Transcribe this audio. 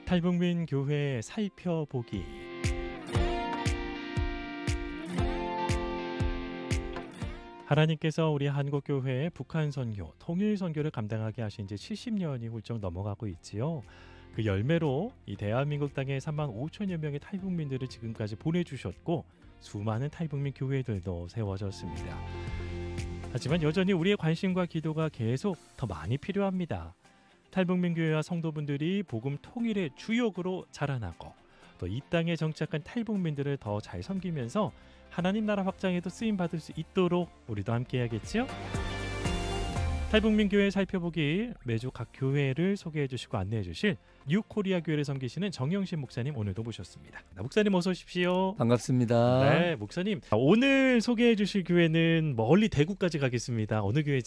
탈북민 교회 살펴보기. 하나님께서 우리 한국교회의 북한 선교, 통일 선교를 감당하게 하신 지 70년이 훌쩍 넘어가고 있지요. 그 열매로 이 대한민국 땅에 3만 5천여 명의 탈북민들을 지금까지 보내주셨고 수많은 탈북민 교회들도 세워졌습니다. 하지만 여전히 우리의 관심과 기도가 계속 더 많이 필요합니다. 탈북민 교회와 성도분들이 복음 통일의 주역으로 자라나고 또 이 땅에 정착한 탈북민들을 더 잘 섬기면서 하나님 나라 확장에도 쓰임받을 수 있도록 우리도 함께 해야겠죠? 탈북민 교회 살펴보기, 매주 각 교회를 소개해 주시고 안내해 주실 뉴코리아 교회를 섬기시는 정영신 목사님 오늘도 모셨습니다. 목사님 어서 오십시오. 반갑습니다. 네, 목사님 오늘 소개해 주실 교회는 멀리 대구까지 가겠습니다. 어느 교회죠?